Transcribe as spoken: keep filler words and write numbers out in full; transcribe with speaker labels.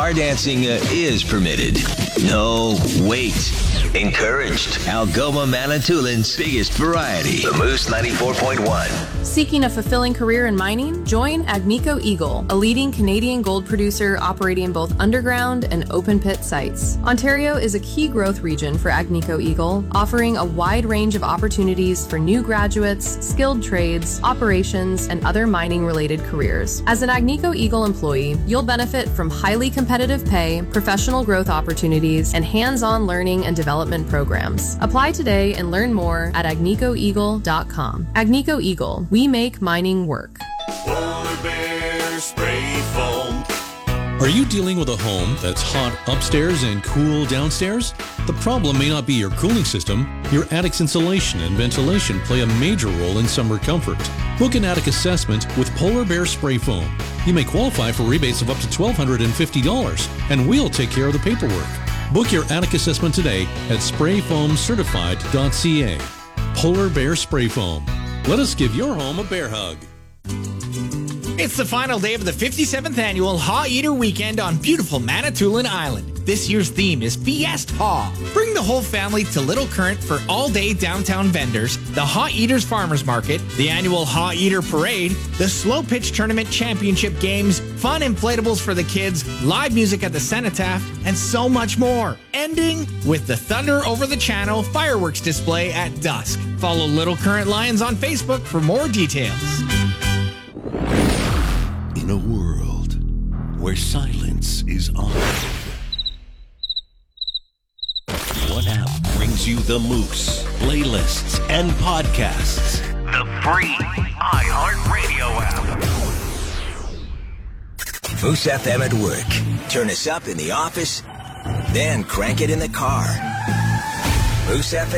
Speaker 1: bar dancing uh, is permitted. No, wait. Encouraged. Algoma Manitoulин's biggest variety. The Moose ninety-four point one.
Speaker 2: Seeking a fulfilling career in mining? Join Agnico Eagle, a leading Canadian gold producer operating both underground and open pit sites. Ontario is a key growth region for Agnico Eagle, offering a wide range of opportunities for new graduates, skilled trades, operations, and other mining-related careers. As an Agnico Eagle employee, you'll benefit from highly competitive pay, professional growth opportunities, and hands-on learning and development programs. Apply today and learn more at agnico eagle dot com. Agnico Eagle, we make mining work.
Speaker 3: Polar Bear Spray Foam.
Speaker 4: Are you dealing with a home that's hot upstairs and cool downstairs? The problem may not be your cooling system. Your attic's insulation and ventilation play a major role in summer comfort. Book an attic assessment with Polar Bear Spray Foam. You may qualify for rebates of up to one thousand two hundred fifty dollars, and we'll take care of the paperwork. Book your attic assessment today at spray foam certified dot c a. Polar Bear Spray Foam. Let us give your home a bear hug.
Speaker 5: It's the final day of the fifty-seventh annual Haw Eater Weekend on beautiful Manitoulin Island. This year's theme is Fiest Haw. Bring the whole family to Little Current for all-day downtown vendors, the Haw Eaters Farmers Market, the annual Haw Eater Parade, the Slow Pitch Tournament Championship Games, fun inflatables for the kids, live music at the Cenotaph, and so much more. Ending with the Thunder Over the Channel fireworks display at dusk. Follow Little Current Lions on Facebook for more details.
Speaker 3: In a world where silence is honored, what app brings you the Moose, playlists, and podcasts?
Speaker 6: The free iHeartRadio app.
Speaker 1: Moose F M at work. Turn us up in the office, then crank it in the car. Moose F M.